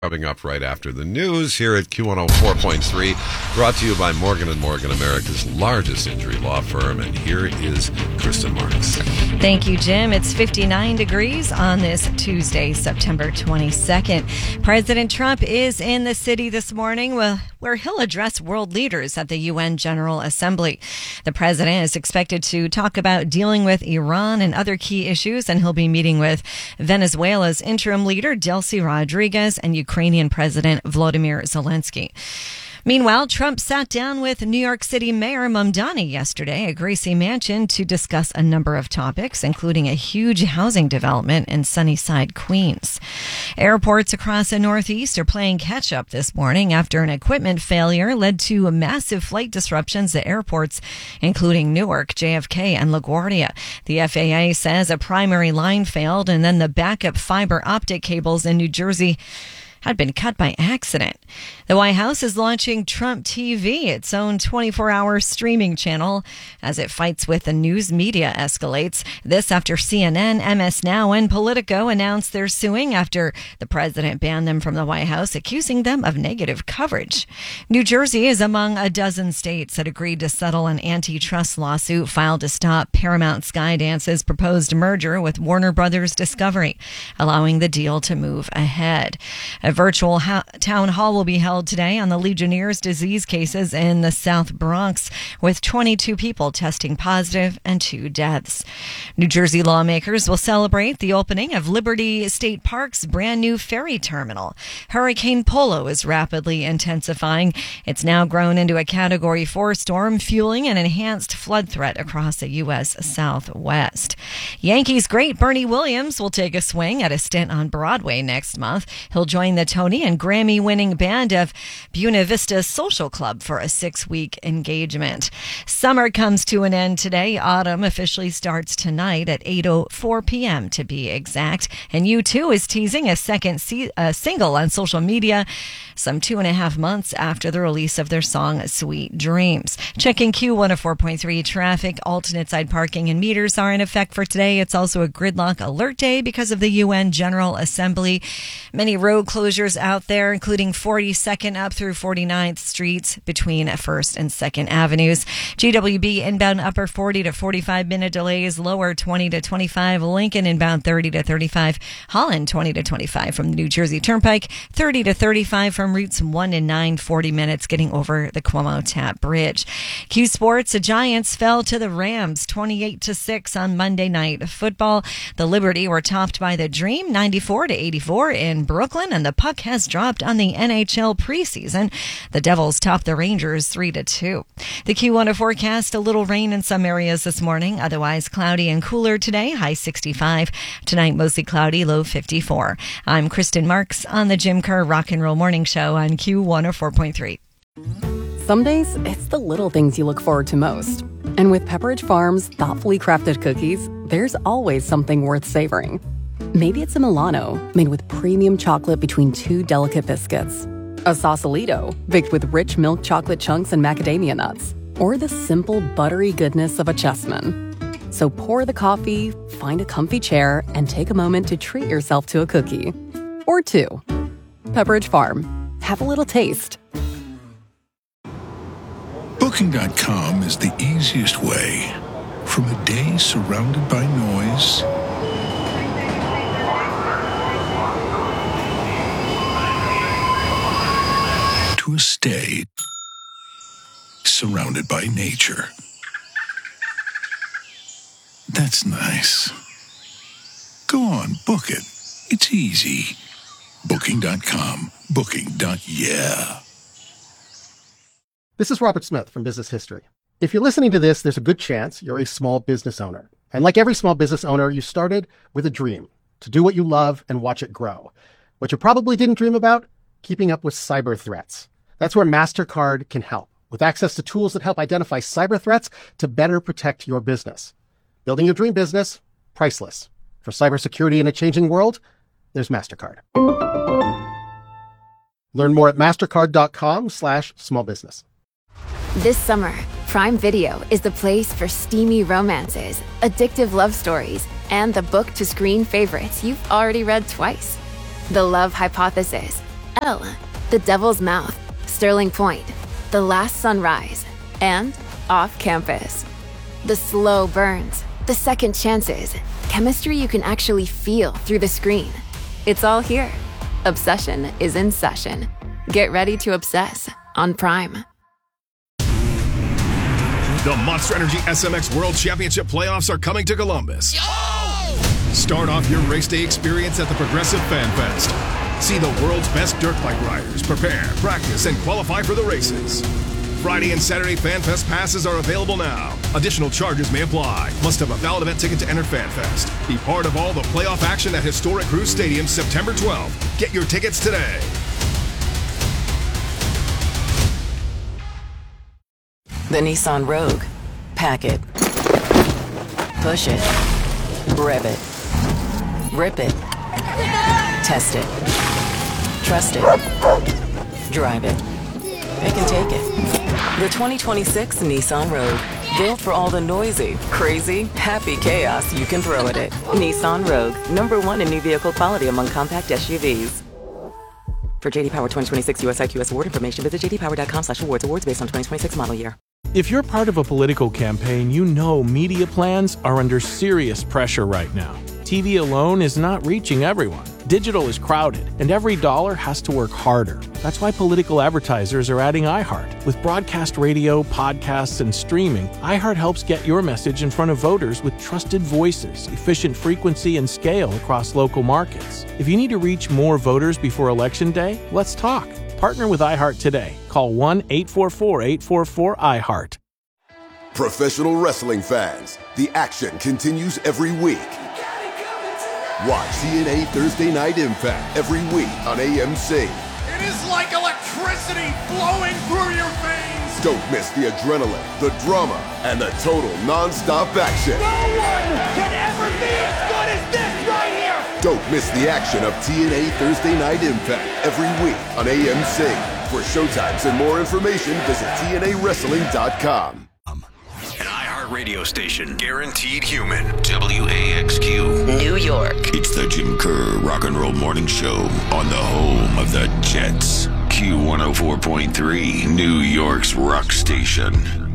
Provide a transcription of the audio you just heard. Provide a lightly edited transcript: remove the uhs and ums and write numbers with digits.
Coming up right after the news here at Q104.3, brought to you by Morgan & Morgan, America's largest injury law firm. And here is Kristen Marks. Thank you, Jim. It's 59 degrees on this Tuesday, September 22nd. President Trump is in the city this morning where he'll address world leaders at the UN General Assembly. The president is expected to talk about dealing with Iran and other key issues, and he'll be meeting with Venezuela's interim leader, Delcy Rodriguez, and Ukrainian President Volodymyr Zelensky. Meanwhile, Trump sat down with New York City Mayor Mamdani yesterday at Gracie Mansion to discuss a number of topics, including a huge housing development in Sunnyside, Queens. Airports across the Northeast are playing catch-up this morning after an equipment failure led to massive flight disruptions at airports, including Newark, JFK, and LaGuardia. The FAA says a primary line failed, and then the backup fiber optic cables in New Jersey had been cut by accident. The White House is launching Trump TV, its own 24-hour streaming channel, as it fights with the news media escalates. This after CNN, MS Now, and Politico announced they're suing after the president banned them from the White House, accusing them of negative coverage. New Jersey is among a dozen states that agreed to settle an antitrust lawsuit filed to stop Paramount Skydance's proposed merger with Warner Brothers Discovery, allowing the deal to move ahead. A virtual town hall will be held today on the Legionnaire's disease cases in the South Bronx, with 22 people testing positive and 2 deaths. New Jersey lawmakers will celebrate the opening of Liberty State Park's brand new ferry terminal. Hurricane Polo is rapidly intensifying. It's now grown into a Category 4 storm, fueling an enhanced flood threat across the U.S. Southwest. Yankees great Bernie Williams will take a swing at a stint on Broadway next month. He'll join the Tony and Grammy-winning band of Buena Vista Social Club for a 6-week engagement. Summer comes to an end today. Autumn officially starts tonight at 8:04 p.m. to be exact. And U2 is teasing a second single on social media some 2.5 months after the release of their song Sweet Dreams. Checking Q104.3 traffic. Alternate side parking and meters are in effect for today. It's also a gridlock alert day because of the UN General Assembly. Many road closures out there, including 42nd up through 49th Streets between 1st and 2nd Avenues. GWB inbound upper 40 to 45 minute delays, lower 20 to 25. Lincoln inbound 30 to 35. Holland 20 to 25 from the New Jersey Turnpike. 30 to 35 from routes 1 and 9. 40 minutes getting over the Cuomo Tap Bridge. Q Sports, the Giants fell to the Rams 28-6 on Monday Night Football. The Liberty were topped by the Dream 94-84 in Brooklyn, and the puck has dropped on the NHL preseason. The Devils topped the Rangers 3-2. The Q1 forecast, a little rain in some areas this morning, otherwise cloudy and cooler today, high 65. Tonight, mostly cloudy, low 54. I'm Kristen Marks on the Jim Kerr Rock and Roll Morning Show on Q104.3. Some days, it's the little things you look forward to most. And with Pepperidge Farm's thoughtfully crafted cookies, there's always something worth savoring. Maybe it's a Milano made with premium chocolate between 2 delicate biscuits, a Sausalito baked with rich milk chocolate chunks and macadamia nuts, or the simple buttery goodness of a Chessman. So pour the coffee, find a comfy chair, and take a moment to treat yourself to a cookie. Or 2. Pepperidge Farm. Have a little taste. Booking.com is the easiest way. From a day surrounded by noise to a stay surrounded by nature. That's nice. Go on, book it. It's easy. Booking.com. Booking.yeah. This is Robert Smith from Business History. If you're listening to this, there's a good chance you're a small business owner. And like every small business owner, you started with a dream to do what you love and watch it grow. What you probably didn't dream about? Keeping up with cyber threats. That's where MasterCard can help, with access to tools that help identify cyber threats to better protect your business. Building your dream business, priceless. For cybersecurity in a changing world, there's MasterCard. Learn more at mastercard.com/smallbusiness. This summer, Prime Video is the place for steamy romances, addictive love stories, and the book-to-screen favorites you've already read twice. The Love Hypothesis, L, the Devil's Mouth, Sterling Point, The Last Sunrise, and Off Campus. The slow burns, the second chances, chemistry you can actually feel through the screen. It's all here. Obsession is in session. Get ready to obsess on Prime. The Monster Energy SMX World Championship playoffs are coming to Columbus. Start off your race day experience at the Progressive Fan Fest. See the world's best dirt bike riders prepare, practice, and qualify for the races. Friday and Saturday Fan Fest passes are available now. Additional charges may apply. Must have a valid event ticket to enter Fan Fest. Be part of all the playoff action at historic Cruise Stadium September 12th. Get your tickets today. The Nissan Rogue. Pack it. Push it. Rev it. Rip it. Test it. Trust it. Drive it. It can take it. The 2026 Nissan Rogue. Built for all the noisy, crazy, happy chaos you can throw at it. Nissan Rogue. #1 in new vehicle quality among compact SUVs. For JD Power 2026 US IQS award information, visit jdpower.com/awards. Awards based on 2026 model year. If you're part of a political campaign, you know media plans are under serious pressure right now. TV alone is not reaching everyone. Digital is crowded, and every dollar has to work harder. That's why political advertisers are adding iHeart. With broadcast radio, podcasts, and streaming, iHeart helps get your message in front of voters with trusted voices, efficient frequency, and scale across local markets. If you need to reach more voters before Election Day, let's talk. Partner with iHeart today. Call 1-844-844-iHeart. Professional wrestling fans, the action continues every week. Watch TNA Thursday Night Impact every week on AMC. It is like electricity flowing through your veins. Don't miss the adrenaline, the drama, and the total non-stop action. No one can ever be as good as this right here. Don't miss the action of TNA Thursday Night Impact every week on AMC. For showtimes and more information, visit TNAWrestling.com. An iHeartRadio station, guaranteed human. WAXQ, New York. It's the Jim Kerr Rock and Roll Morning Show on the home of the Jets. Q104.3, New York's rock station.